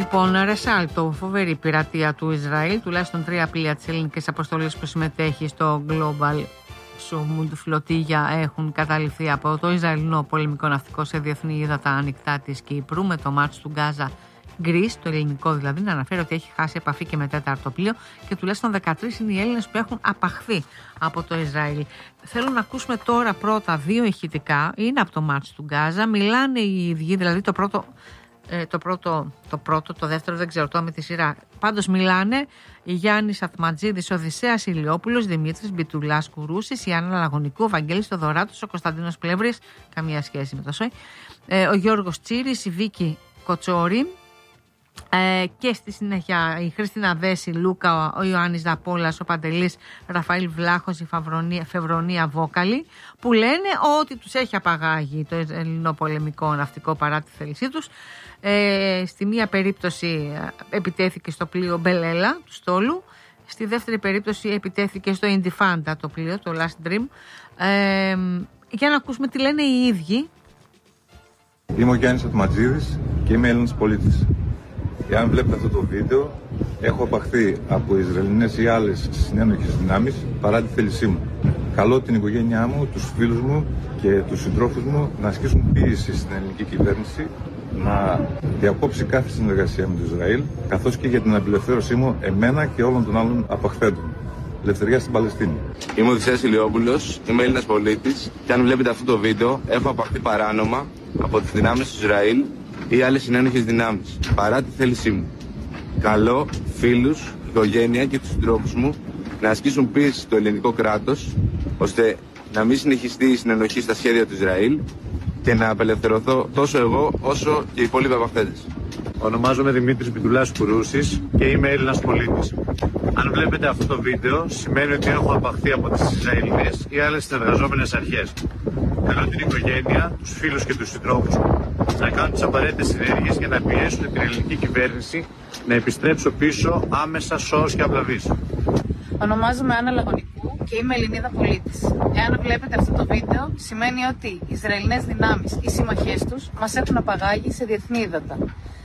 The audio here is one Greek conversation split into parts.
Λοιπόν, Ρεσάλτο, φοβερή πειρατεία του Ισραήλ. Τουλάχιστον 3 πλοία της ελληνικής αποστολής που συμμετέχει στο Global Sumud Φλωτίγια έχουν καταληφθεί από το Ισραηλινό πολεμικό ναυτικό σε διεθνή ύδατα ανοιχτά της Κύπρου με το μάρτς του Γκάζα Γκρίς, το ελληνικό δηλαδή, να αναφέρει ότι έχει χάσει επαφή και με τέταρτο πλοίο και τουλάχιστον 13 είναι οι Έλληνες που έχουν απαχθεί από το Ισραήλ. Θέλω να ακούσουμε τώρα πρώτα 2 ηχητικά, είναι από το μάρτς του Γκάζα, μιλάνε οι ίδιοι, δηλαδή το δεύτερο δεν ξέρω, το με τη σειρά. Πάντως μιλάνε η Γιάννης Αθματζίδης, ο Οδυσσέας Ηλιόπουλος, Δημήτρης Μπιτουλάς Κουρούσης, η Άννα Λαγωνικού, ο Βαγγέλης Θοδωράτος, ο Κωνσταντίνος Πλεύρης, καμία σχέση με το ΣΟΙ, ο Γιώργος Τσίρης, η Βίκη Κοτσόρη, και στη συνέχεια η Χριστίνα Δέση, Λούκα, ο Ιωάννης Δαπόλας, ο Παντελής Ραφαήλ Βλάχος, η Φευρονία Βόκαλη, που λένε ότι τους έχει απαγάγει το ελληνικό πολεμικό ναυτικό παρά τη θέλησή τους. Στη μία περίπτωση επιτέθηκε στο πλοίο Μπελέλα του στόλου, στη δεύτερη περίπτωση επιτέθηκε στο Ιντιφάντα το πλοίο, το Last Dream. Για να ακούσουμε τι λένε οι ίδιοι. Είμαι ο Γιάννης Αθματζίδης και είμαι Έλληνας πολίτης. Εάν βλέπετε αυτό το βίντεο, έχω απαχθεί από Ισραηλινές ή άλλες συνένοχες δυνάμεις παρά τη θέλησή μου. Καλώ την οικογένειά μου, τους φίλους μου και τους συντρόφους μου να ασκήσουν πίεση στην ελληνική κυβέρνηση να διακόψει κάθε συνεργασία με το Ισραήλ, καθώς και για την απελευθέρωσή μου εμένα και όλων των άλλων απαχθέντων. Ελευθερία στην Παλαιστίνη. Είμαι ο Οδυσσέας Ηλιόπουλος, είμαι Έλληνας πολίτης και αν βλέπετε αυτό το βίντεο, έχω απαχθεί παράνομα από τις δυνάμεις του Ισραήλ ή άλλες συνένοχες δυνάμεις, παρά τη θέλησή μου. Καλώ φίλους, οικογένεια και τους συντρόφους μου να ασκήσουν πίεση στο ελληνικό κράτος, ώστε να μην συνεχιστεί η συνενοχή στα σχέδια του Ισραήλ και να απελευθερωθώ τόσο εγώ όσο και οι υπόλοιποι απαχθέντες. Ονομάζομαι Δημήτρης Μπιτουλάς Κουρούσης και είμαι Έλληνας πολίτης. Αν βλέπετε αυτό το βίντεο, σημαίνει ότι έχω απαχθεί από τις Ισραηλινές ή άλλες συνεργαζόμενες αρχές. Καλώ την οικογένεια, τους φίλους και τους συντρόφους μου να κάνουν τις απαραίτητες ενέργειες για να πιέσουν την ελληνική κυβέρνηση να επιστρέψω πίσω άμεσα σώος και αυλαβής. Ονομάζομαι Άννα Λαγωνικού και είμαι Ελληνίδα πολίτης. Εάν βλέπετε αυτό το βίντεο, σημαίνει ότι οι Ισραηλινές δυνάμεις ή συμμαχίες τους μας έχουν απαγάγει σε διεθνή ύδατα.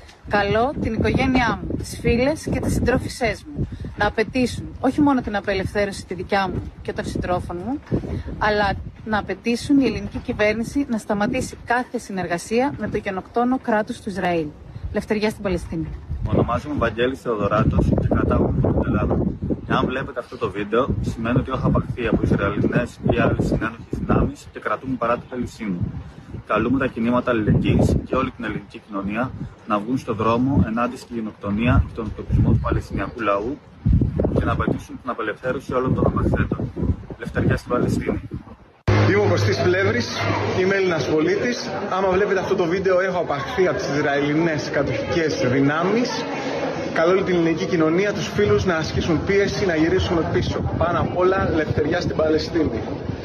Καλώ την οικογένειά μου, τις φίλες και τις συντρόφισσές μου να απαιτήσουν όχι μόνο την απελευθέρωση τη δικιά μου και των συντρόφων μου, αλλά να απαιτήσουν η ελληνική κυβέρνηση να σταματήσει κάθε συνεργασία με το γενοκτόνο κράτος του Ισραήλ. Ελευθερία στην Παλαιστίνη. Ονομάζομαι Βαγγέλης Θεοδωράτος και κρατάω από την Ελλάδα. Εάν βλέπετε αυτό το βίντεο, σημαίνει ότι έχω απαχθεί από Ισραηλινές ή άλλες συνένοχες δυνάμεις και κρατούμε παρά τη θέλησή μου. Καλούμε τα κινήματα αλληλεγγύης και όλη την ελληνική κοινωνία να βγουν στον δρόμο ενάντια στη γενοκτονία και τον εκτοπισμό του Παλαιστινιακού λαού και να απαιτήσουν την απελευθέρωση όλων των απαχθέντων. Ελευθερία στην Παλαιστίνη. Είμαι ο Κωστής Πλεύρης, είμαι Έλληνας πολίτης. Άμα βλέπετε αυτό το βίντεο, έχω απαχθεί από τις Ισραηλινές κατοχικές δυνάμεις. Καλώ όλη την ελληνική κοινωνία, τους φίλους να ασκήσουν πίεση, να γυρίσουμε πίσω. Πάνω απ' όλα, ελευθερία στην Παλαιστίνη.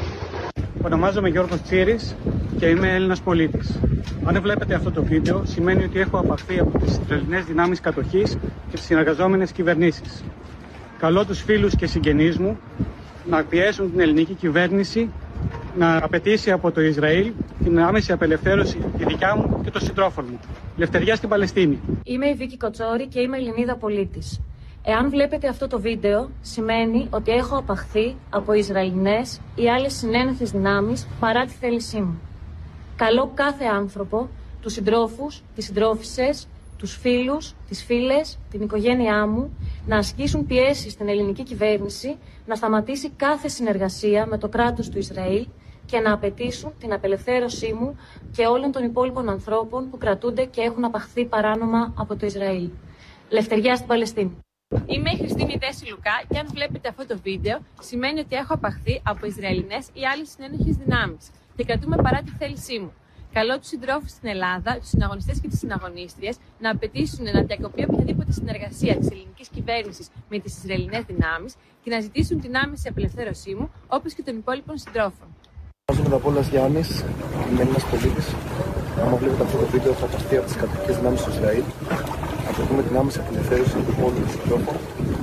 Ονομάζομαι Γιώργος Τσίρης και είμαι Έλληνας πολίτης. Αν βλέπετε αυτό το βίντεο, σημαίνει ότι έχω απαχθεί από τις Ισραηλινές δυνάμεις κατοχής και τις συνεργαζόμενες κυβερνήσεις. Καλώ τους φίλους και συγγενείς μου να πιέσουν την ελληνική κυβέρνηση να απαιτήσει από το Ισραήλ την άμεση απελευθέρωση τη δικιά μου και των συντρόφων μου. Ελευθερία στην Παλαιστίνη. Είμαι η Βίκη Κοτσόρη και είμαι Ελληνίδα πολίτης. Εάν βλέπετε αυτό το βίντεο, σημαίνει ότι έχω απαχθεί από Ισραηλινές ή άλλες συνένοχες δυνάμεις παρά τη θέλησή μου. Καλώ κάθε άνθρωπο, τους συντρόφους, τις συντρόφισσες, τους φίλους, τις φίλες, την οικογένειά μου να ασκήσουν πιέσεις στην ελληνική κυβέρνηση να σταματήσει κάθε συνεργασία με το κράτος του Ισραήλ και να απαιτήσουν την απελευθέρωσή μου και όλων των υπόλοιπων ανθρώπων που κρατούνται και έχουν απαχθεί παράνομα από το Ισραήλ. Ελευθερία στην Παλαιστίνη. Είμαι η Χριστίνη Δέση Λουκά και αν βλέπετε αυτό το βίντεο, σημαίνει ότι έχω απαχθεί από Ισραηλινές ή άλλες συνένοχες δυνάμεις και κρατούμε παρά τη θέλησή μου. Καλώ τους συντρόφους στην Ελλάδα, τους συναγωνιστές και τις συναγωνίστριες να απαιτήσουν να διακοπεί οποιαδήποτε συνεργασία της ελληνικής κυβέρνησης με τις Ισραηλινές δυνάμεις και να ζητήσουν την άμεση απελευθέρωσή μου, όπως και των υπόλοιπων συντρόφων. Ονομάζομαι Δαπόλας Γιάννης, είμαι Έλληνας πολίτης. Άμα βλέπετε αυτό το βίντεο, θα απαχθεί από τις κατοχικές δυνάμεις του Ισραήλ. Απαιτούμε την άμεση απελευθέρωση του όλων των συντρόφων.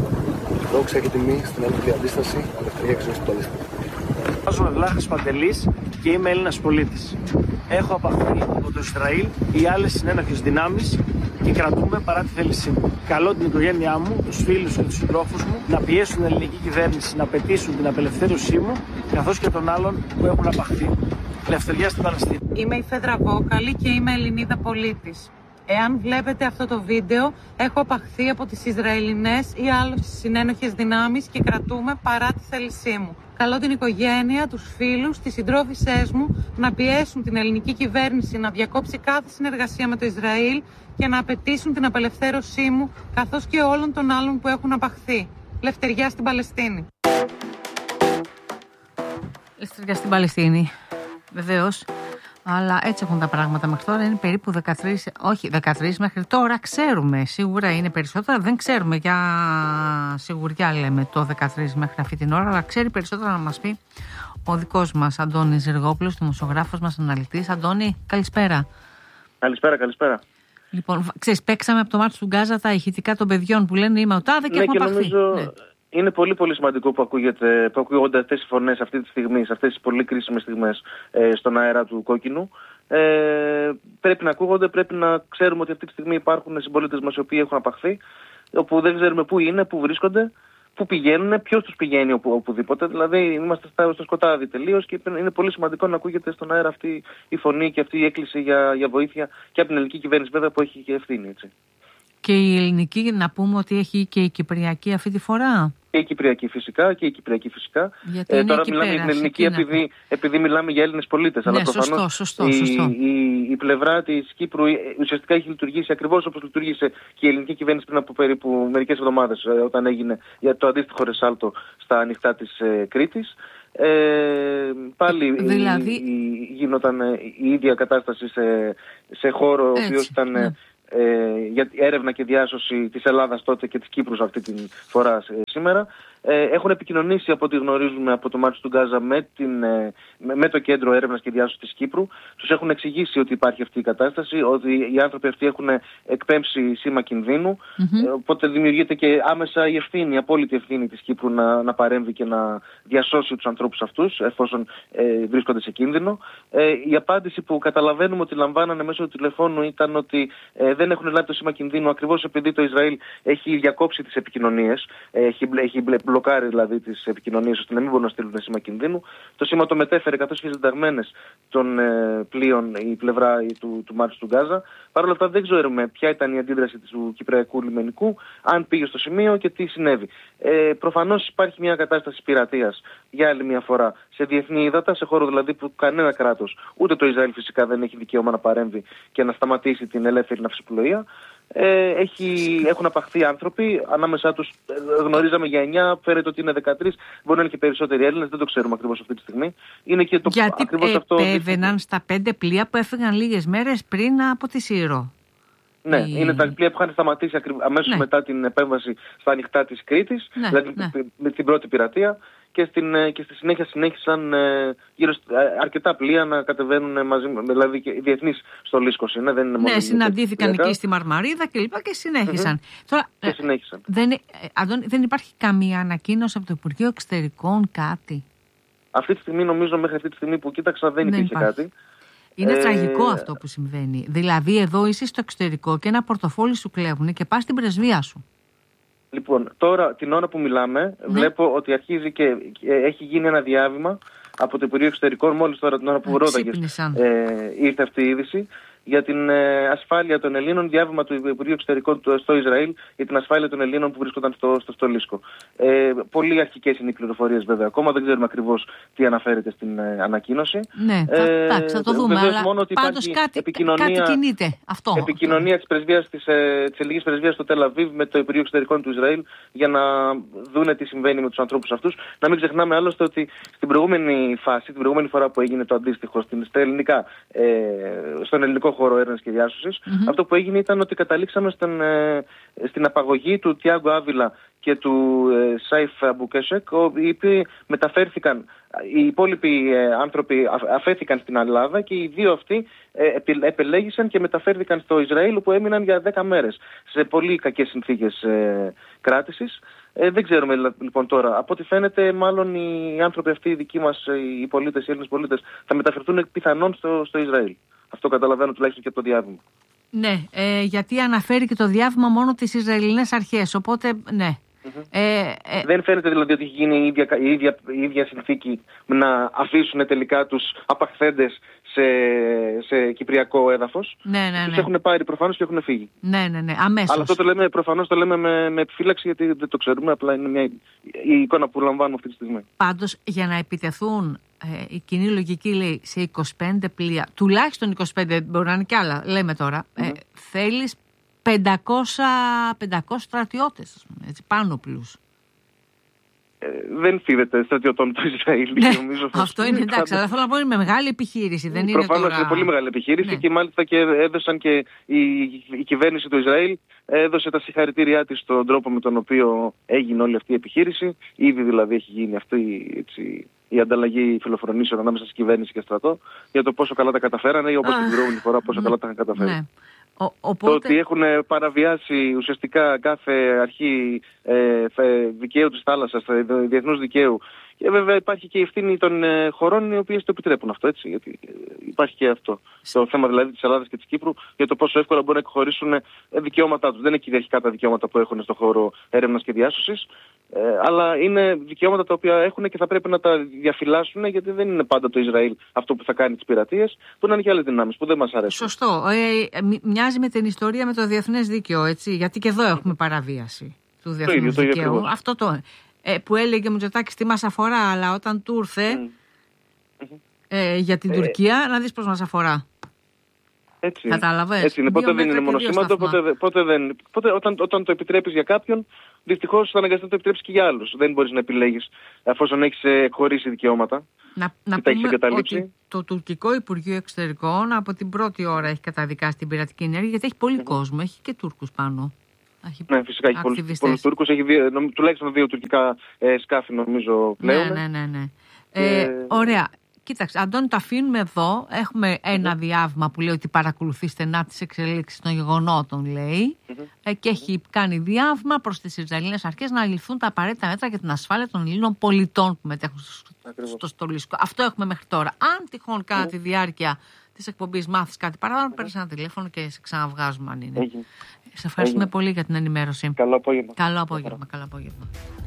Δόξα και τιμή στην άλλη αντίσταση, ελευθερία και ζωή στην Παλαιστίνη. Ονομάζομαι Βλάχος Παντελής και είμαι Έλληνας πολίτης. Έχω απαχθεί από από το Ισραήλ ή άλλες συνένοχες δυνάμεις και κρατούμε παρά τη θέλησή μου. Καλώ την οικογένειά μου, τους φίλους και τους συντρόφους μου να πιέσουν την ελληνική κυβέρνηση να απαιτήσουν την απελευθέρωσή μου καθώς και των άλλων που έχουν απαχθεί. Ελευθερία στην Παλαιστίνη. Είμαι η Φέδρα Βόκαλη και είμαι Ελληνίδα πολίτης. Εάν βλέπετε αυτό το βίντεο, έχω απαχθεί από τις Ισραηλινές ή άλλες συνένοχες δυνάμεις και κρατούμε παρά τη θέλησή μου. Καλώ την οικογένεια, τους φίλους, τις συντρόφισσές μου να πιέσουν την ελληνική κυβέρνηση να διακόψει κάθε συνεργασία με το Ισραήλ και να απαιτήσουν την απελευθέρωσή μου καθώς και όλων των άλλων που έχουν απαχθεί. Ελευθερία στην Παλαιστίνη. Ελευθερία στην Παλαιστίνη. Βεβαίως. Αλλά έτσι έχουν τα πράγματα μέχρι τώρα. Είναι περίπου 13, όχι 13 μέχρι τώρα. Ξέρουμε, σίγουρα είναι περισσότερα. Δεν ξέρουμε, για σιγουριά λέμε το 13 μέχρι αυτή την ώρα. Αλλά ξέρει περισσότερα να μας πει ο δικός μας Αντώνης Ζεργόπουλος, δημοσιογράφος μας, αναλυτής. Αντώνη, καλησπέρα. Καλησπέρα. Λοιπόν, ξέρεις, παίξαμε από το μάτι του Γκάζα τα ηχητικά των παιδιών που λένε είμαι ο τάδε και έχουμε απαχθεί. Νομίζω... Είναι πολύ πολύ σημαντικό που ακούγονται αυτές οι φωνές αυτή τη στιγμή, σε αυτές τις πολύ κρίσιμες στιγμές στον αέρα του κόκκινου. Πρέπει να ακούγονται, πρέπει να ξέρουμε ότι αυτή τη στιγμή υπάρχουν συμπολίτες μας οι οποίοι έχουν απαχθεί, όπου δεν ξέρουμε πού είναι, πού βρίσκονται, πού πηγαίνουν, ποιος τους πηγαίνει οπουδήποτε. Δηλαδή είμαστε στο σκοτάδι τελείως και είναι πολύ σημαντικό να ακούγεται στον αέρα αυτή η φωνή και αυτή η έκκληση για βοήθεια και από την ελληνική κυβέρνηση βέβαια που έχει και ευθύνη, έτσι. Και η ελληνική, να πούμε ότι έχει και η κυπριακή αυτή τη φορά. Και η κυπριακή φυσικά. Τώρα μιλάμε για την ελληνική επειδή μιλάμε για Έλληνες πολίτες. Ναι, αλλά προφανώς σωστό. Η πλευρά της Κύπρου ουσιαστικά έχει λειτουργήσει ακριβώς όπως λειτουργήσε και η ελληνική κυβέρνηση πριν από περίπου μερικές εβδομάδες, όταν έγινε για το αντίστοιχο ρεσάλτο στα ανοιχτά της Κρήτης. Πάλι δηλαδή... γινόταν η ίδια κατάσταση σε χώρο ο οποίος ήταν... για έρευνα και διάσωση της Ελλάδας τότε και της Κύπρου αυτή τη φορά σήμερα. Έχουν επικοινωνήσει από ό,τι γνωρίζουμε από το μάτι του Γκάζα με το κέντρο έρευνας και διάσωσης της Κύπρου. Τους έχουν εξηγήσει ότι υπάρχει αυτή η κατάσταση, ότι οι άνθρωποι αυτοί έχουν εκπέμψει σήμα κινδύνου. Οπότε δημιουργείται και άμεσα η ευθύνη, η απόλυτη ευθύνη της Κύπρου να παρέμβει και να διασώσει τους ανθρώπους αυτούς εφόσον βρίσκονται σε κίνδυνο. Η απάντηση που καταλαβαίνουμε ότι λαμβάνανε μέσω του τηλεφώνου ήταν ότι δεν έχουν λάβει το σήμα κινδύνου ακριβώς επειδή το Ισραήλ έχει διακόψει τις επικοινωνίες, έχει μπλοκάρει δηλαδή τις επικοινωνίες ώστε να μην μπορούν να στείλουν σήμα κινδύνου. Το σήμα το μετέφερε καθώς είχε συνταγμένες των πλοίων η πλευρά του μάτι του Γκάζα. Παρ' όλα αυτά δεν ξέρουμε ποια ήταν η αντίδραση του κυπριακού λιμενικού, αν πήγε στο σημείο και τι συνέβη. Προφανώς υπάρχει μια κατάσταση πειρατείας για άλλη μια φορά σε διεθνή ύδατα, σε χώρο δηλαδή που κανένα κράτος, ούτε το Ισραήλ φυσικά δεν έχει δικαίωμα να παρέμβει και να σταματήσει την ελεύθερη ναυσιπλοεία. Έχουν απαχθεί άνθρωποι, ανάμεσά τους γνωρίζαμε για 9, φέρεται ότι είναι 13, μπορεί να είναι και περισσότεροι Έλληνες, δεν το ξέρουμε ακριβώς αυτή τη στιγμή. Είναι και το γιατί επέβαιναν στα 5 πλοία που έφυγαν λίγες μέρες πριν από τη Σύρο. Ναι, είναι τα πλοία που είχαν σταματήσει αμέσως μετά την επέμβαση στα ανοιχτά της Κρήτης, δηλαδή με την πρώτη πειρατεία. Και στη συνέχεια συνέχισαν αρκετά πλοία να κατεβαίνουν μαζί, δηλαδή και οι διεθνείς στο Λίσκος είναι, δεν είναι μόνο. Ναι, συναντήθηκαν εκεί στη Μαρμαρίδα και λοιπά και συνέχισαν. Τώρα, και συνέχισαν. Δεν υπάρχει καμία ανακοίνωση από το Υπουργείο Εξωτερικών, κάτι? Αυτή τη στιγμή, νομίζω, μέχρι αυτή τη στιγμή που κοίταξα δεν υπήρχε κάτι. Είναι τραγικό αυτό που συμβαίνει. Δηλαδή, εδώ είσαι στο εξωτερικό και ένα πορτοφόλι σου κλέβουν και πας στην πρεσβεία σου. Λοιπόν, τώρα την ώρα που μιλάμε, βλέπω ότι αρχίζει και έχει γίνει ένα διάβημα από το Υπουργείο Εξωτερικών. Μόλις τώρα την ώρα που ρώταγες ήρθε αυτή η είδηση για την ασφάλεια των Ελλήνων, διάβημα του Υπουργείου Εξωτερικών στο Ισραήλ για την ασφάλεια των Ελλήνων που βρίσκονταν στο Λίσκο. Πολύ αρχικές είναι οι πληροφορίες βέβαια ακόμα, δεν ξέρουμε ακριβώς τι αναφέρεται στην ανακοίνωση. Ναι, θα το δούμε, αλλά πάντως κάτι κινείται αυτό. Επικοινωνία της ελληνικής πρεσβείας στο Τελ Αβίβ με το Υπουργείο Εξωτερικών του Ισραήλ για να δούνε τι συμβαίνει με τους ανθρώπους αυτούς. Να μην ξεχνάμε άλλωστε ότι στην προηγούμενη φάση, την προηγούμενη φορά που έγινε το αντίστοιχο στον ελληνικό χώρο έρευνας και διάσωσης, αυτό που έγινε ήταν ότι καταλήξαμε στην απαγωγή του Τιάγκο Άβιλα και του Σάιφ Αμπουκέσεκ, οι οποίοι μεταφέρθηκαν, οι υπόλοιποι άνθρωποι αφέθηκαν στην Ελλάδα και οι δύο αυτοί επελέγησαν και μεταφέρθηκαν στο Ισραήλ, όπου έμειναν για 10 μέρες σε πολύ κακές συνθήκες κράτησης. Δεν ξέρουμε λοιπόν τώρα. Από ό,τι φαίνεται, μάλλον οι άνθρωποι αυτοί, οι δικοί μας, οι πολίτες, οι Έλληνες πολίτες, θα μεταφερθούν πιθανόν στο Ισραήλ. Αυτό καταλαβαίνω τουλάχιστον και από το διάβημα. Ναι, γιατί αναφέρει και το διάβημα μόνο τις Ισραηλινές αρχές, οπότε ναι. Δεν φαίνεται δηλαδή ότι έχει γίνει η ίδια συνθήκη να αφήσουν τελικά τους απαχθέντες σε κυπριακό έδαφος. Ναι. Τους έχουν πάρει προφανώς και έχουν φύγει. Ναι, αμέσως. Αλλά αυτό προφανώς το λέμε με επιφύλαξη, γιατί δεν το ξέρουμε, απλά είναι η εικόνα που λαμβάνουμε αυτή τη στιγμή. Πάντως, για να επιτεθούν, η κοινή λογική λέει σε 25 πλοία, τουλάχιστον 25, μπορεί να είναι κι άλλα, λέμε τώρα, θέλεις 500 στρατιώτες, ας πούμε, έτσι, πάνωπλους. Δεν φύγεται στρατιωτών του Ισραήλ. Ναι, αυτό είναι εντάξει, αλλά θέλω να πω είναι μεγάλη επιχείρηση. Δεν είναι προφανώς τώρα... είναι πολύ μεγάλη επιχείρηση, ναι. Και μάλιστα και έδωσαν και η κυβέρνηση του Ισραήλ έδωσε τα συγχαρητήριά της στον τρόπο με τον οποίο έγινε όλη αυτή η επιχείρηση. Ήδη δηλαδή έχει γίνει αυτή η ανταλλαγή φιλοφρονήσεων ανάμεσα στη κυβέρνηση και στρατό για το πόσο καλά τα καταφέρανε ή όπως την προηγούμενη φορά πόσο καλά τα είχαν καταφέρει. Ναι. Το ότι έχουν παραβιάσει ουσιαστικά κάθε αρχή δικαίου της θάλασσας, διεθνούς δικαίου, και βέβαια υπάρχει και η ευθύνη των χωρών οι οποίες το επιτρέπουν αυτό, έτσι. Γιατί υπάρχει και αυτό. Το θέμα δηλαδή της Ελλάδας και της Κύπρου για το πόσο εύκολα μπορούν να εκχωρήσουν δικαιώματά τους. Δεν είναι κυριαρχικά τα δικαιώματα που έχουν στον χώρο έρευνας και διάσωσης, αλλά είναι δικαιώματα τα οποία έχουν και θα πρέπει να τα διαφυλάσσουν, γιατί δεν είναι πάντα το Ισραήλ αυτό που θα κάνει τις πειρατείες, που είναι και άλλες δυνάμεις που δεν μας αρέσουν. Σωστό. Μοιάζει με την ιστορία με το διεθνές δίκαιο, έτσι, γιατί και εδώ έχουμε παραβίαση του διεθνούς δικαίου. Αυτό που έλεγε ο Μητσοτάκης τι μας αφορά, αλλά όταν του ήρθε για την Τουρκία, να δεις πώς μας αφορά. Έτσι. Κατάλαβες. Έτσι είναι. Πότε δεν είναι μονοσήμαντο, πότε όταν το επιτρέπεις για κάποιον, δυστυχώς θα αναγκαστεί να το επιτρέψεις και για άλλους. Δεν μπορείς να επιλέγεις εφόσον έχεις εκχωρήσει δικαιώματα. Να πούμε ότι το τουρκικό Υπουργείο Εξωτερικών από την πρώτη ώρα έχει καταδικάσει την πειρατική ενέργεια, γιατί έχει πολύ κόσμο, έχει και Τούρκους πάνω. Ναι, φυσικά έχει πολλούς Τούρκους, έχει τουλάχιστον 2 τουρκικά σκάφη νομίζω πλέον. Ναι. Ωραία. Κοίταξε, Αντώνη, το αφήνουμε εδώ. Έχουμε ένα διάβημα που λέει ότι παρακολουθεί στενά τις εξελίξεις των γεγονότων, λέει, και έχει κάνει διάβημα προς τις Ισραηλινές αρχές να ληφθούν τα απαραίτητα μέτρα για την ασφάλεια των Ελλήνων πολιτών που μετέχουν στο στολίσκο. Αυτό έχουμε μέχρι τώρα. Αν τυχόν κατά τη διάρκεια της εκπομπής μάθεις κάτι παραπάνω, παίρνεις ένα τηλέφωνο και σε ξαναβγάζουμε αν είναι. Σε ευχαριστούμε πολύ για την ενημέρωση. Καλό απόγευμα. Καλό απόγευμα.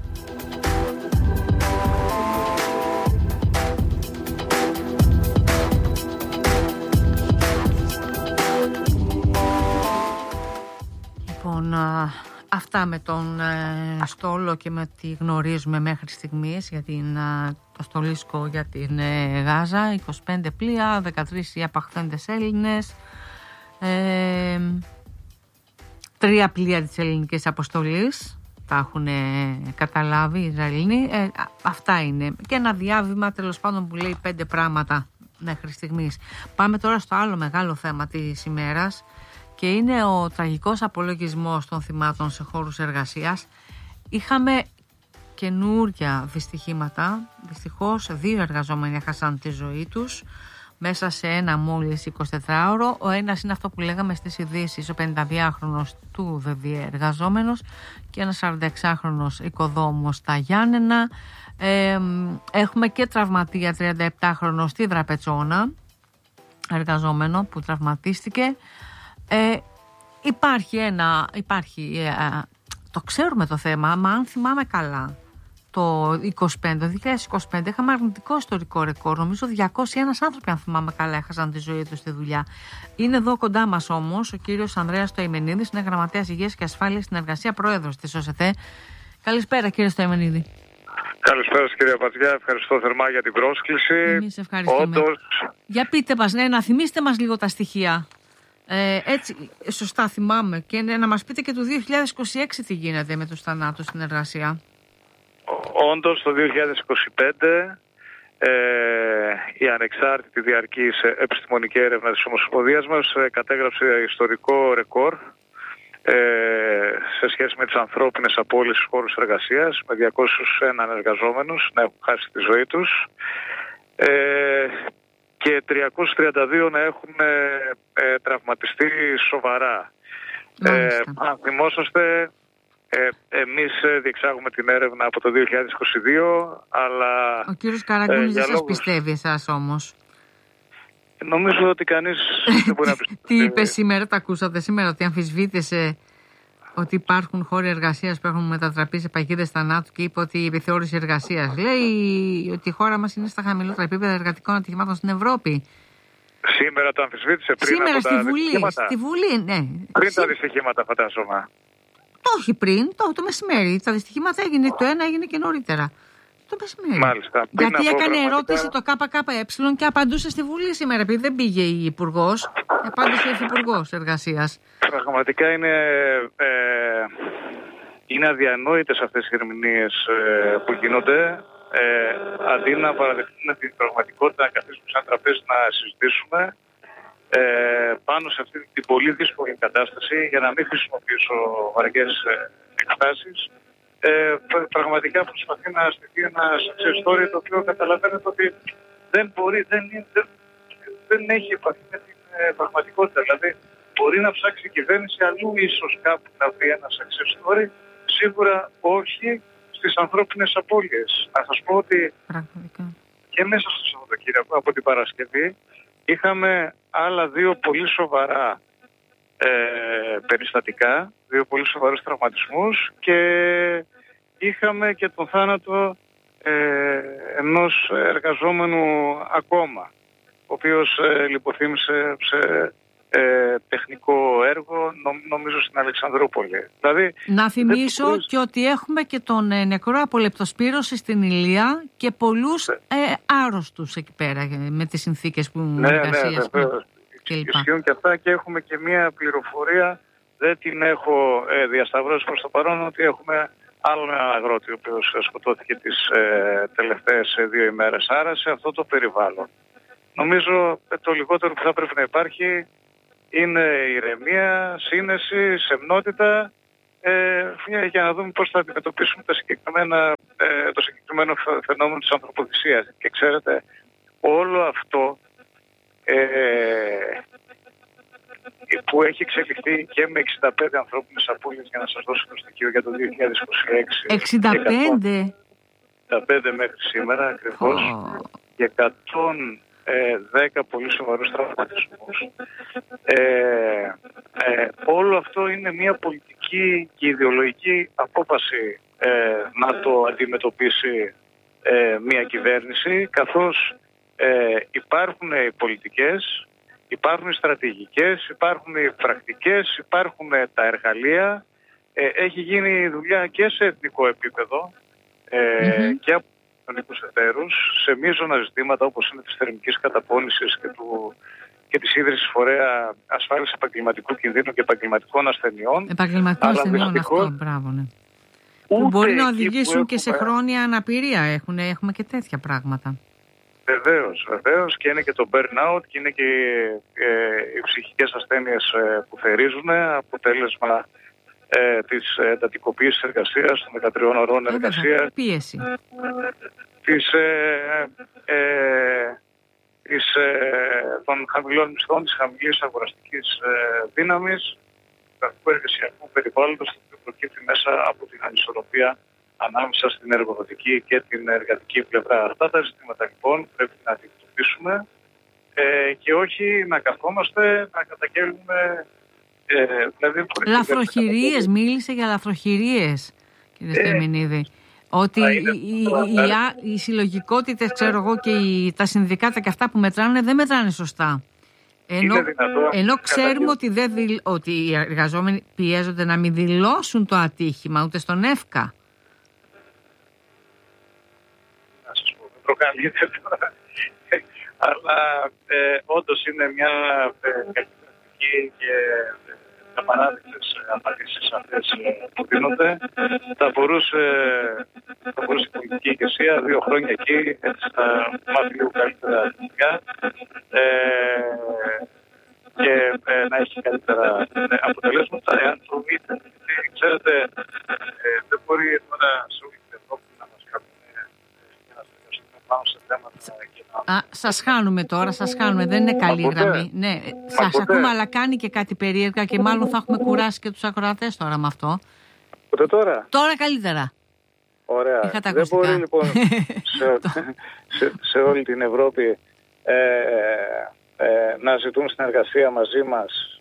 Λοιπόν, αυτά με τον στόλο και με τι γνωρίζουμε μέχρι στιγμής για το στολίσκο για την Γάζα. 25 πλοία, 13 οι απαχθέντες Έλληνες, 3 πλοία της ελληνικής αποστολής τα έχουν καταλάβει οι Ισραηλοί. Αυτά είναι. Και ένα διάβημα τέλος πάντων που λέει 5 πράγματα μέχρι στιγμής. Πάμε τώρα στο άλλο μεγάλο θέμα της ημέρας, και είναι ο τραγικός απολογισμός των θυμάτων σε χώρους εργασίας. Είχαμε καινούρια δυστυχήματα. Δυστυχώς 2 εργαζόμενοι έχασαν τη ζωή τους μέσα σε ένα μόλις 24ωρο. Ο ένας είναι αυτό που λέγαμε στις ειδήσεις, ο 52χρονος του ΔΔΕ εργαζόμενος, και ένας 46χρονος οικοδόμος στα Γιάννενα. Έχουμε και τραυματία 37χρονο στη Δραπετσόνα, εργαζόμενο που τραυματίστηκε. Υπάρχει το ξέρουμε το θέμα, μα αν θυμάμαι καλά, το 2025 είχαμε αρνητικό ιστορικό ρεκόρ. Νομίζω 201 άνθρωποι, αν θυμάμαι καλά, έχασαν τη ζωή τους στη δουλειά. Είναι εδώ κοντά μας όμως ο κύριος Ανδρέας Στοημενίδης, είναι γραμματέας Υγείας και Ασφάλειας στην Εργασία, πρόεδρος της ΟΣΕΘΕ. Καλησπέρα, κύριε Στοημενίδη. Καλησπέρα σας, κυρία Πατζιά, ευχαριστώ θερμά για την πρόσκληση. Εμείς ευχαριστούμε. Όντως... Για πείτε μας, να θυμίστε μας λίγο τα στοιχεία. Έτσι, σωστά θυμάμαι, και να μας πείτε και το 2026 τι γίνεται με τους θανάτους στην εργασία. Όντως το 2025 η ανεξάρτητη διαρκής επιστημονική έρευνα της Ομοσπονδίας μας κατέγραψε ιστορικό ρεκόρ σε σχέση με τις ανθρώπινες απώλειες στους χώρους εργασίας, με 201 εργαζόμενους να έχουν χάσει τη ζωή τους και 332 να έχουν τραυματιστεί σοβαρά. Αν θυμόσαστε, εμείς διεξάγουμε την έρευνα από το 2022, αλλά... Ο κύριος Καραγκούνης δεν σας πιστεύει εσάς όμως. Νομίζω ότι κανείς δεν μπορεί να πει. Τι είπε σήμερα, τα ακούσατε σήμερα, ότι αμφισβήτησε ότι υπάρχουν χώροι εργασίας που έχουν μετατραπεί σε παγίδες θανάτου και είπε ότι η επιθεώρηση εργασίας λέει ότι η χώρα μας είναι στα χαμηλότερα επίπεδα εργατικών ατυχημάτων στην Ευρώπη. Σήμερα το αμφισβήτησε πριν σήμερα από στη Βουλή, ναι. Πριν τα δυστυχήματα, φαντάζομαι. Όχι πριν, το μεσημέρι. Τα δυστυχήματα έγινε, το ένα έγινε και νωρίτερα. Το μεσημέρι. Μάλιστα. Γιατί έκανε ερώτηση το ΚΚΕ και απαντούσε στη Βουλή σήμερα, επειδή δεν πήγε η Υπουργός, απάντησε ο Υφυπουργός Εργασίας. Πραγματικά είναι αδιανόητες αυτές οι ερμηνείες που γίνονται. Αντί να παραδεχτούμε την πραγματικότητα, να καθίσουμε σε ένα τραπέζι να συζητήσουμε πάνω σε αυτή την πολύ δύσκολη κατάσταση, για να μην χρησιμοποιήσω βαριές εκφράσεις, πραγματικά προσπαθεί να στηθεί ένα success story, το οποίο καταλαβαίνετε ότι δεν έχει επαφή με την πραγματικότητα. Δηλαδή, μπορεί να ψάξει η κυβέρνηση αλλού, ίσως κάπου να βρει ένα success story, σίγουρα όχι στις ανθρώπινες απώλειες. Να σας πω ότι και μέσα στο Σαββατοκύριακο, από την Παρασκευή, είχαμε άλλα δύο πολύ σοβαρά περιστατικά, δύο πολύ σοβαρούς τραυματισμούς και είχαμε και τον θάνατο ενός εργαζόμενου ακόμα, ο οποίος λιποθύμησε σε τεχνικό έργο, νομίζω στην Αλεξανδρούπολη. Δηλαδή, να θυμίσω και ότι έχουμε και τον νεκρό από λεπτοσπύρωση στην Ηλία και πολλούς άρρωστους εκεί πέρα με τις συνθήκες που εργασίας. Ναι, ισχύουν και αυτά και έχουμε και μια πληροφορία, δεν την έχω διασταυρώσει προς το παρόν, ότι έχουμε άλλο ένα αγρότη ο οποίος σκοτώθηκε τις τελευταίες 2 ημέρες. Άρα σε αυτό το περιβάλλον νομίζω το λιγότερο που θα πρέπει να υπάρχει είναι ηρεμία, σύνεση, σεμνότητα, για να δούμε πώς θα αντιμετωπίσουμε το συγκεκριμένο φαινόμενο της ανθρωποθυσίας. Και ξέρετε, όλο αυτό που έχει εξελιχθεί και με 65 ανθρώπινες απώλειες, για να σας δώσω το στοιχείο για το 2026. 65? 65 μέχρι σήμερα ακριβώς. Και 110 πολύ σοβαρούς τραυματισμούς. Όλο αυτό είναι μια πολιτική και ιδεολογική απόφαση να το αντιμετωπίσει μια κυβέρνηση, καθώς υπάρχουν οι πολιτικές, υπάρχουν οι στρατηγικές, υπάρχουν οι πρακτικές, υπάρχουν τα εργαλεία. Έχει γίνει δουλειά και σε εθνικό επίπεδο και από κοινωνικούς εταίρους σε μείζωνα ζητήματα όπως είναι της θερμικής καταπώνησης και της ίδρυσης φορέα ασφάλισης επαγγελματικού κινδύνου και επαγγελματικών ασθενειών. Επαγγελματικών ασθενειών, αυτό, μπράβο, ναι. Που μπορεί να οδηγήσουν και σε χρόνια αναπηρία. Έχουμε και τέτοια πράγματα. Βεβαίως, και είναι και το burnout και είναι και οι ψυχικές ασθένειες που θερίζουν, αποτέλεσμα της εντατικοποίησης εργασίας, των 13 ωρών εργασίας, πίεση, των χαμηλών μισθών, της χαμηλής αγοραστικής δύναμης, του εργασιακού περιβάλλοντος, που προκύπτει μέσα από την ανισορροπία ανάμεσα στην εργοδοτική και την εργατική πλευρά. Αυτά τα ζητήματα λοιπόν πρέπει να αντιμετωπίσουμε και όχι να καθόμαστε να καταγγέλνουμε. Λαθροχειρίες, μίλησε για λαθροχειρίες, κύριε Στεμινίδη. Ότι οι συλλογικότητες, ξέρω εγώ, και τα συνδικάτα και αυτά που μετράνε δεν μετράνε σωστά. Ενώ ξέρουμε ότι οι εργαζόμενοι πιέζονται να μην δηλώσουν το ατύχημα ούτε στον ΕΦΚΑ. Να σας πω, δεν προκαλείται τώρα. Αλλά όντως είναι μια καλλιτεχνική και απαράδεκτες απαντήσεις αυτές που δίνονται. Θα μπορούσε η πολιτική ηγεσία 2 χρόνια εκεί, έτσι θα μάθει λίγο καλύτερα δουλειά και να έχει καλύτερα αποτελέσματα, εάν το είτε. Ξέρετε, δεν μπορεί τώρα σε όλη την Ευρώπη να μας κάνουν και να συνεργαστούμε πάνω σε θέματα. Σας χάνουμε τώρα, δεν είναι καλή γραμμή. Ναι, σας ακούμε, αλλά κάνει και κάτι περίεργα και μάλλον θα έχουμε κουράσει και τους ακροατές τώρα με αυτό. Ούτε τώρα. Τώρα καλύτερα. Ωραία. Δεν μπορεί λοιπόν σε όλη την Ευρώπη να ζητούν συνεργασία μαζί μας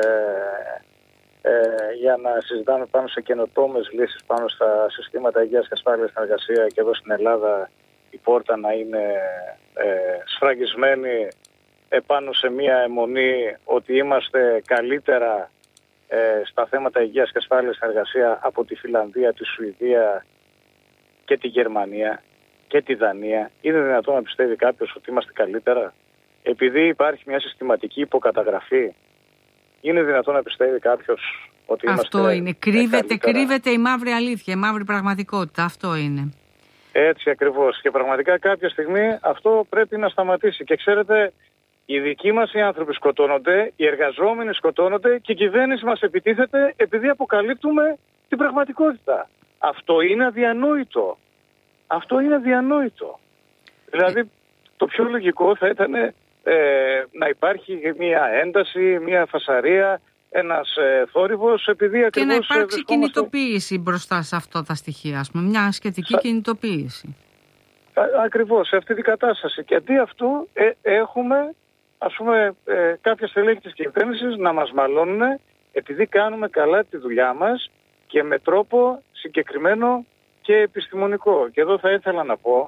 για να συζητάμε πάνω σε καινοτόμες λύσεις πάνω στα συστήματα υγείας και ασφάλειας στην εργασία, και εδώ στην Ελλάδα η πόρτα να είναι σφραγισμένη επάνω σε μία αιμονή ότι είμαστε καλύτερα στα θέματα υγείας και ασφάλειας στην εργασία από τη Φιλανδία, τη Σουηδία και τη Γερμανία και τη Δανία. Είναι δυνατόν να πιστεύει κάποιος ότι είμαστε καλύτερα? Επειδή υπάρχει μια συστηματική υποκαταγραφή, είναι δυνατόν να πιστεύει κάποιος ότι είμαστε? Αυτό είναι. Κρύβεται η μαύρη αλήθεια, η μαύρη πραγματικότητα. Αυτό είναι. Έτσι ακριβώς. Και πραγματικά κάποια στιγμή αυτό πρέπει να σταματήσει. Και ξέρετε, οι δικοί μας οι άνθρωποι σκοτώνονται, οι εργαζόμενοι σκοτώνονται και η κυβέρνηση μας επιτίθεται επειδή αποκαλύπτουμε την πραγματικότητα. Αυτό είναι αδιανόητο. Αυτό είναι αδιανόητο. Δηλαδή, το πιο λογικό θα ήταν να υπάρχει μια ένταση, μια φασαρία, ένας θόρυβος, επειδή ακριβώς... Και να υπάρξει κινητοποίηση μπροστά σε αυτά τα στοιχεία, ας πούμε, μια σχετική κινητοποίηση. Ακριβώς, σε αυτή την κατάσταση. Και αντί αυτού έχουμε, ας πούμε, κάποια στελέχη της κυβέρνησης να μας μαλώνουν επειδή κάνουμε καλά τη δουλειά μας και με τρόπο συγκεκριμένο και επιστημονικό. Και εδώ θα ήθελα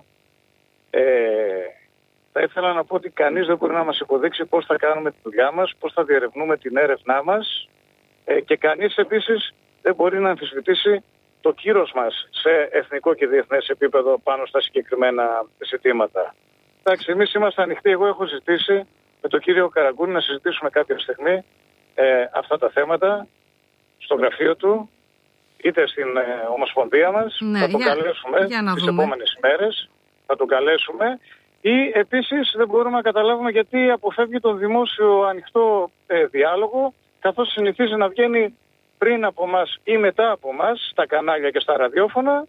να πω ότι κανείς δεν μπορεί να μας υποδείξει πώς θα κάνουμε τη δουλειά μας, πώς θα διερευνούμε την έρευνά μας, και κανείς επίσης δεν μπορεί να αμφισβητήσει το κύρος μας σε εθνικό και διεθνές επίπεδο πάνω στα συγκεκριμένα ζητήματα. Εντάξει, εμείς είμαστε ανοιχτοί. Εγώ έχω ζητήσει με τον κύριο Καραγκούνη να συζητήσουμε κάποια στιγμή αυτά τα θέματα στο γραφείο του, είτε στην Ομοσπονδία μας, θα τον καλέσουμε τις επόμενες ημέρες, θα τον καλέσουμε, ή επίσης δεν μπορούμε να καταλάβουμε γιατί αποφεύγει τον δημόσιο ανοιχτό διάλογο, καθώς συνηθίζει να βγαίνει πριν από μας ή μετά από μας στα κανάλια και στα ραδιόφωνα,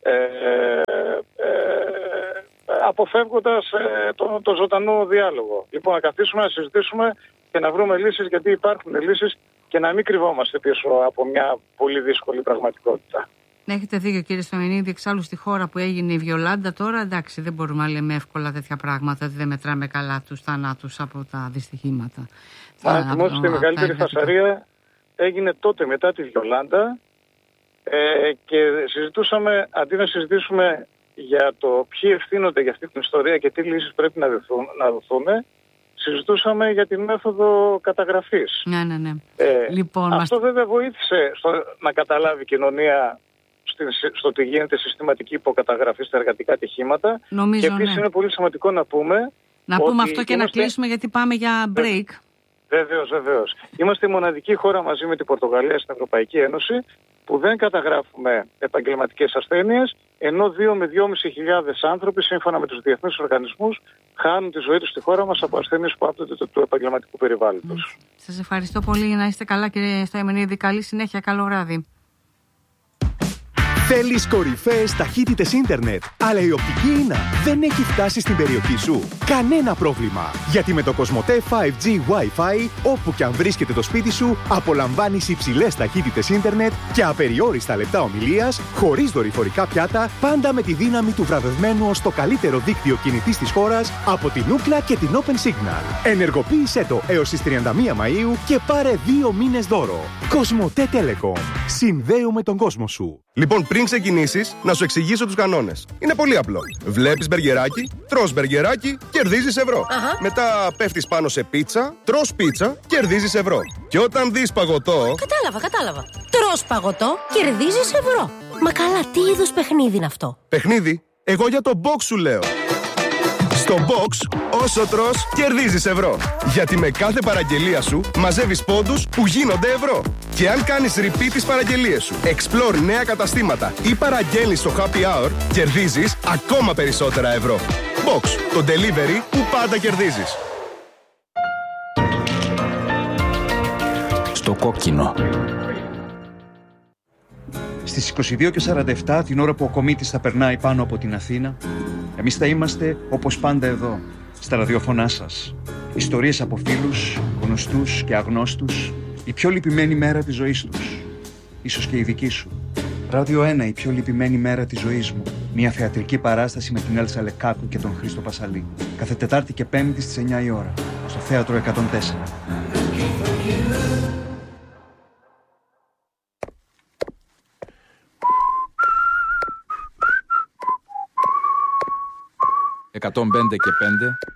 αποφεύγοντας το ζωντανό διάλογο. Λοιπόν, να καθίσουμε να συζητήσουμε και να βρούμε λύσεις, γιατί υπάρχουν λύσεις, και να μην κρυβόμαστε πίσω από μια πολύ δύσκολη πραγματικότητα. Έχετε δίκιο, κύριε Στομενίδη. Εξάλλου στη χώρα που έγινε η Βιολάντα τώρα, εντάξει, δεν μπορούμε να λέμε εύκολα τέτοια πράγματα, ότι δεν μετράμε καλά τους θανάτους από τα δυστυχήματα. Αν θυμόσαστε, η μεγαλύτερη φασαρία έγινε τότε μετά τη Βιολάντα, και συζητούσαμε, αντί να συζητήσουμε για το ποιοι ευθύνονται για αυτή την ιστορία και τι λύσεις πρέπει να δοθούν, συζητούσαμε για την μέθοδο καταγραφής. Ναι. Λοιπόν, αυτό βέβαια βοήθησε να καταλάβει η κοινωνία στο ότι γίνεται συστηματική υποκαταγραφή στα εργατικά ατυχήματα. Νομίζω, και επίσης είναι πολύ σημαντικό να πούμε... Να πούμε αυτό και να κλείσουμε, γιατί πάμε για break. Βεβαίως. Είμαστε η μοναδική χώρα μαζί με την Πορτογαλία στην Ευρωπαϊκή Ένωση που δεν καταγράφουμε επαγγελματικές ασθένειες, ενώ 2 με 2.500 άνθρωποι, σύμφωνα με τους διεθνείς οργανισμούς, χάνουν τη ζωή τους στη χώρα μας από ασθένειες που άπτονται του επαγγελματικού περιβάλλοντος. Σας ευχαριστώ πολύ. Να είστε καλά, κύριε Στομενίδη. Καλή συνέχεια. Καλό βράδυ. Θέλεις κορυφαίες ταχύτητες ίντερνετ, αλλά η οπτική ίνα δεν έχει φτάσει στην περιοχή σου? Κανένα πρόβλημα, γιατί με το Κοσμοτέ 5G Wi-Fi, όπου και αν βρίσκεται το σπίτι σου, απολαμβάνεις υψηλές ταχύτητες ίντερνετ και απεριόριστα λεπτά ομιλίας, χωρίς δορυφορικά πιάτα, πάντα με τη δύναμη του βραβευμένου ως το καλύτερο δίκτυο κινητής της χώρας από την Ookla και την Open Signal. Ενεργοποίησέ το έως τις 31 Μαΐου και πάρε 2 μήνες δώρο. Κοσμοτέ Telecom. Συνδέουμε τον κόσμο σου. Λοιπόν, πριν ξεκινήσεις, να σου εξηγήσω τους κανόνες. Είναι πολύ απλό. Βλέπεις μπεργκεράκι, τρως μπεργκεράκι, κερδίζεις ευρώ. Μετά πέφτεις πάνω σε πίτσα, τρως πίτσα, κερδίζεις ευρώ. Και όταν δεις παγωτό... Κατάλαβα. Τρως παγωτό, κερδίζεις ευρώ. Μα καλά, τι είδους παιχνίδι είναι αυτό? Παιχνίδι? Εγώ για το box σου λέω. Στο box, όσο τρως, κερδίζεις ευρώ. Γιατί με κάθε παραγγελία σου μαζεύεις πόντους που γίνονται ευρώ. Και αν κάνεις repeat τις παραγγελίες σου, explore νέα καταστήματα ή παραγγέλνεις στο happy hour, κερδίζεις ακόμα περισσότερα ευρώ. Box, το delivery που πάντα κερδίζεις. Στο κόκκινο. Στις 22:47, την ώρα που ο κομίτης θα περνάει πάνω από την Αθήνα, εμείς θα είμαστε όπως πάντα εδώ, στα ραδιόφωνά σας. Ιστορίες από φίλους, γνωστούς και αγνώστους, η πιο λυπημένη μέρα της ζωής τους. Ίσως και η δική σου. Ράδιο 1, η πιο λυπημένη μέρα της ζωής μου. Μια θεατρική παράσταση με την Έλσα Λεκάκου και τον Χρήστο Πασαλή. Κάθε Τετάρτη και Πέμπτη στις 9 η ώρα. στο θέατρο 104. 105 και 5